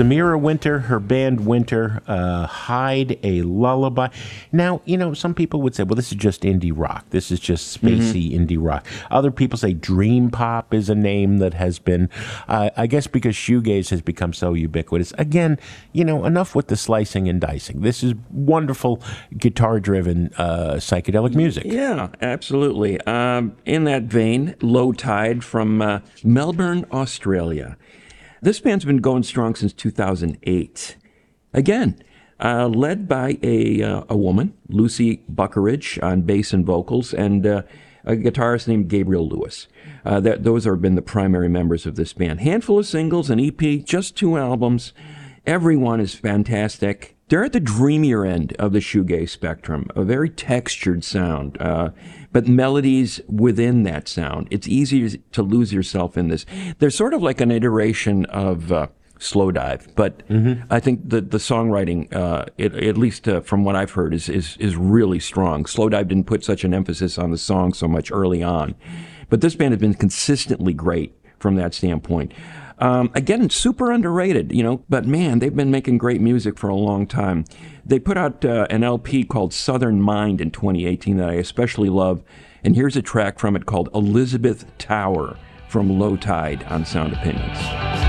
Samira Winter, her band Winter, Hide a Lullaby. Now, some people would say, well, this is just indie rock. This is just spacey indie rock. Other people say dream pop is a name that has been, I guess because shoegaze has become so ubiquitous. Again, enough with the slicing and dicing. This is wonderful guitar-driven psychedelic music. Yeah, absolutely. In that vein, Low Tide from Melbourne, Australia. This band's been going strong since 2008. Again, led by a woman, Lucy Buckeridge, on bass and vocals, and a guitarist named Gabriel Lewis. Those have been the primary members of this band. Handful of singles, an EP, just 2 albums. Everyone is fantastic. They're at the dreamier end of the shoegaze spectrum, a very textured sound, but melodies within that sound. It's easy to lose yourself in this. They're sort of like an iteration of Slowdive, but I think the songwriting, at least from what I've heard, is really strong. Slowdive didn't put such an emphasis on the song so much early on, but this band has been consistently great from that standpoint. Again, super underrated, but man, they've been making great music for a long time. They put out an LP called Southern Mind in 2018 that I especially love, and here's a track from it called Elizabeth Tower from Low Tide on Sound Opinions.